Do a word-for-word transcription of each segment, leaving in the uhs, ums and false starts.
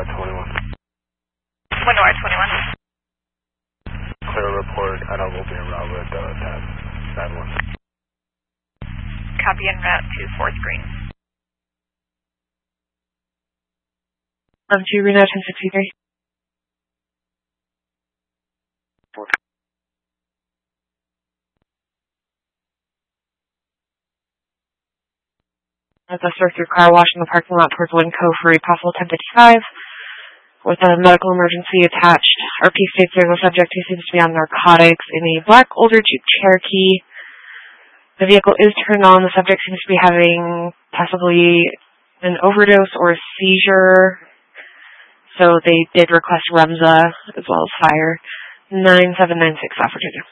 R twenty-one. Window R twenty-one. Clear report at Ovaltine Bravo at uh, tab, tab one. Copy en route to fourth green. Um, to Reno ten sixty-three. As I search through car wash in the parking lot towards Winco for a possible ten fifty-five with a medical emergency attached. R P states there's a subject who seems to be on narcotics in a black older Jeep Cherokee. The vehicle is turned on. The subject seems to be having possibly an overdose or a seizure. So they did request REMSA as well as fire. nine seven nine six South Virginia.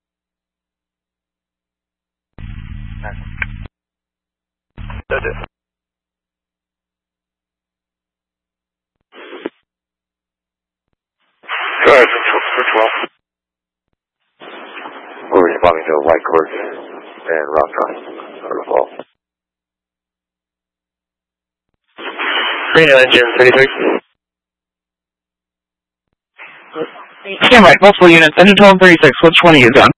That's it. Go ahead, for twelve. We're responding to White Court and Rock Cross. Reno engine thirty-three. Stand by, multiple units. Engine twelve thirty-six, which one are you on?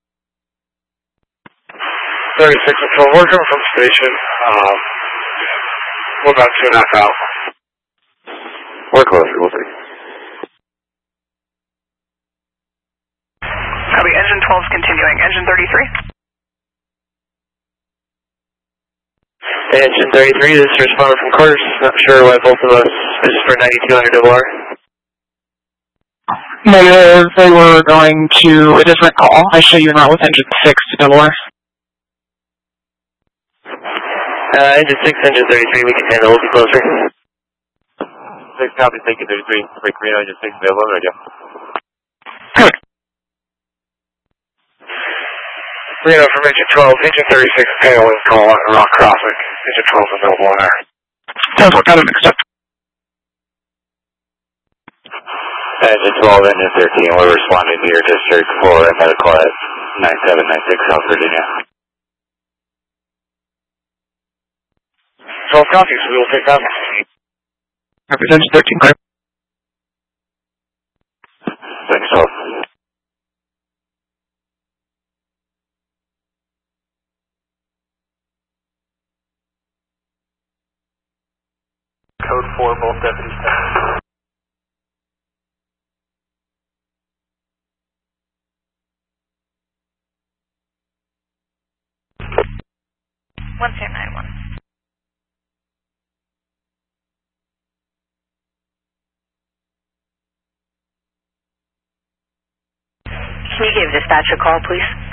thirty-six and twelve, we're coming from station. Um, we're about two and a half out. We're close, we'll see. Copy, engine twelve is continuing. Engine thirty-three. Engine thirty-three, this is responding from course. Not sure why both of us. This is for ninety-two hundred double R. Negative, they were going to a different call. I show you not with engine six to double R. Uh, engine six, engine thirty-three, we can handle, we'll be closer. six copy, thank you, thirty-three. Break Reno, engine six, available on radio. Good. Reno from engine twelve, engine thirty-six, payload call on Rock Crossing. Engine twelve available on air. Sounds like got it mixed up. Engine twelve, engine thirteen, we're responding to your district for a medical at nine seven nine six South Virginia. twelve copies, we will take that. Represents thirteen, clear. Thanks, twelve. Code four, both deputies. one seven nine one. Can you give dispatch a call, please?